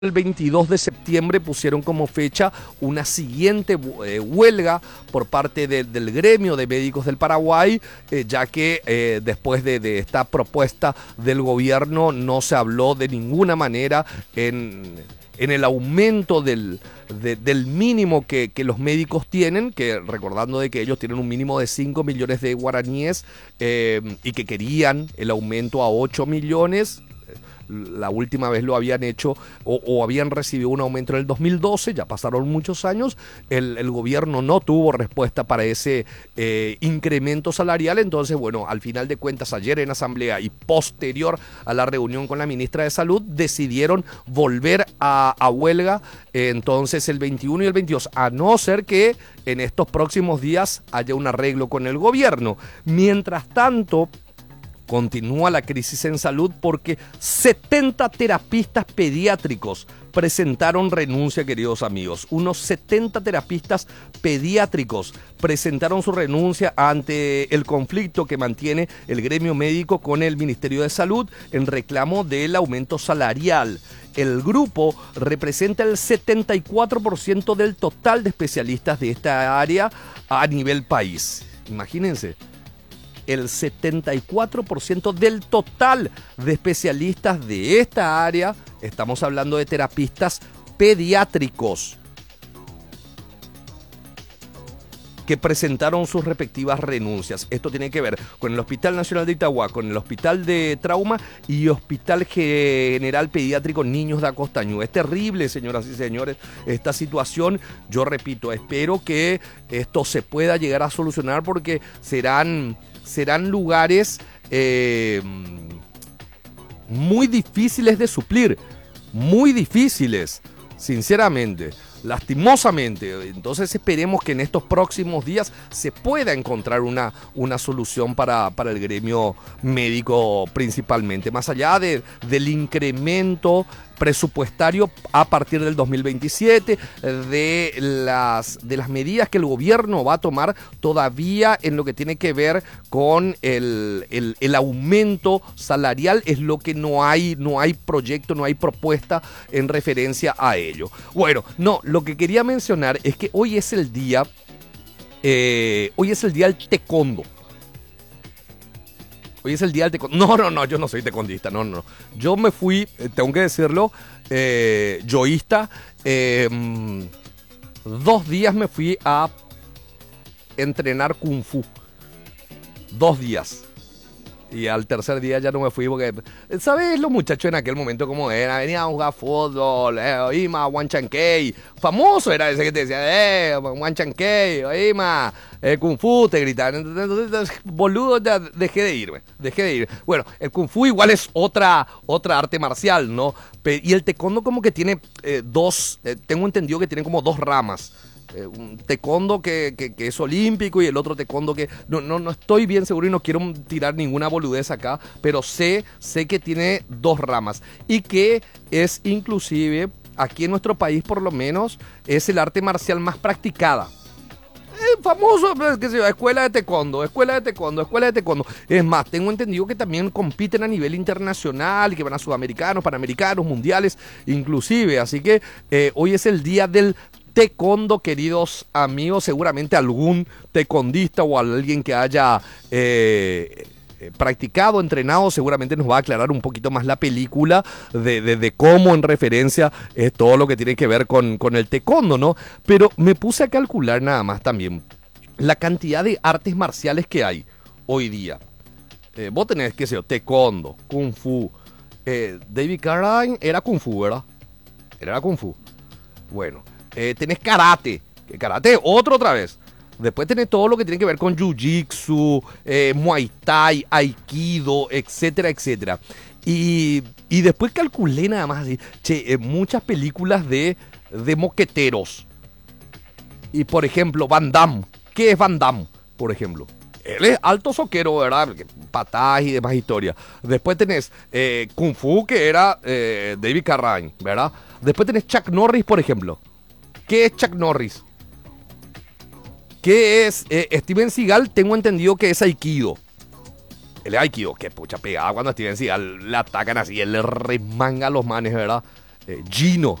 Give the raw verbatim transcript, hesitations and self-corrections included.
El veintidós de septiembre pusieron como fecha una siguiente eh, huelga por parte de, del gremio de médicos del Paraguay, eh, ya que eh, después de, de esta propuesta del gobierno no se habló de ninguna manera en, en el aumento del, de, del mínimo que, que los médicos tienen, que recordando de que ellos tienen un mínimo de cinco millones de guaraníes eh, y que querían el aumento a ocho millones. La última vez lo habían hecho o, o habían recibido un aumento en el dos mil doce, ya pasaron muchos años, el, el gobierno no tuvo respuesta para ese eh, incremento salarial, entonces bueno, al final de cuentas ayer en asamblea y posterior a la reunión con la ministra de Salud decidieron volver a, a huelga, entonces el veintiuno y el veintidós, a no ser que en estos próximos días haya un arreglo con el gobierno. Mientras tanto, continúa la crisis en salud porque setenta terapistas pediátricos presentaron renuncia, queridos amigos. Unos setenta terapistas pediátricos presentaron su renuncia ante el conflicto que mantiene el gremio médico con el Ministerio de Salud en reclamo del aumento salarial. El grupo representa el setenta y cuatro por ciento del total de especialistas de esta área a nivel país. Imagínense. El setenta y cuatro por ciento del total de especialistas de esta área, estamos hablando de terapistas pediátricos, que presentaron sus respectivas renuncias. Esto tiene que ver con el Hospital Nacional de Itagua, con el Hospital de Trauma y Hospital General Pediátrico Niños de Acostañú. Es terrible, señoras y señores, esta situación. Yo repito, espero que esto se pueda llegar a solucionar porque serán... serán lugares eh, muy difíciles de suplir, muy difíciles, sinceramente, lastimosamente. Entonces esperemos que en estos próximos días se pueda encontrar una, una solución para, para el gremio médico principalmente, más allá de, del incremento presupuestario a partir del dos mil veintisiete, de las, de las medidas que el gobierno va a tomar todavía en lo que tiene que ver con el, el, el aumento salarial, es lo que no hay, no hay proyecto, no hay propuesta en referencia a ello. Bueno, no, lo que quería mencionar es que hoy es el día, eh, hoy es el día del taekwondo. Hoy es el día del taekwondo. No, no, no, yo no soy taekwondista, no, no. Yo me fui, eh, tengo que decirlo, eh, yoísta. Eh, dos días me fui a entrenar kung fu. Dos días. Y al tercer día ya no me fui porque, ¿sabes los muchachos en aquel momento cómo era? Venían a jugar fútbol, eh, oíma, Wan Chan Kei. Famoso era ese que te decía, eh, Wan Chan Kei, oíma, eh, Kung Fu, te gritaban. Entonces, boludo, ya dejé de irme, dejé de ir. Bueno, el Kung Fu igual es otra, otra arte marcial, ¿no? Y el taekwondo como que tiene eh, dos, eh, tengo entendido que tiene como dos ramas. Eh, un taekwondo que, que, que es olímpico y el otro taekwondo que no, no, no estoy bien seguro y no quiero tirar ninguna boludez acá, pero sé, sé que tiene dos ramas y que es inclusive aquí en nuestro país por lo menos es el arte marcial más practicada. Eh, famoso, pues, qué sé yo, escuela de taekwondo, escuela de taekwondo, escuela de taekwondo. Es más, tengo entendido que también compiten a nivel internacional, que van a sudamericanos, panamericanos, mundiales, inclusive. Así que eh, hoy es el día del taekwondo, queridos amigos. Seguramente algún taekwondista o alguien que haya eh, practicado, entrenado, seguramente nos va a aclarar un poquito más la película de, de, de cómo en referencia es todo lo que tiene que ver con, con el taekwondo, ¿no? Pero me puse a calcular nada más también la cantidad de artes marciales que hay hoy día. Eh, vos tenés, qué sé yo, taekwondo, kung fu. Eh, David Carradine era kung fu, ¿verdad? Era kung fu. Bueno. Eh, tenés karate, que karate otro otra vez. Después tenés todo lo que tiene que ver con jiu-jitsu, eh, muay thai, aikido, etcétera, etcétera. Y, y después calculé nada más así, che, eh, muchas películas de, de moqueteros. Y por ejemplo, Van Damme. ¿Qué es Van Damme, por ejemplo? Él es alto soquero, ¿verdad? Patadas y demás historias. Después tenés eh, Kung Fu, que era eh, David Carradine, ¿verdad? Después tenés Chuck Norris, por ejemplo. ¿Qué es Chuck Norris? ¿Qué es eh, Steven Seagal? Tengo entendido que es Aikido. El Aikido, que pucha pegada cuando a Steven Seagal le atacan así, él le remanga a los manes, ¿verdad? eh, Gino,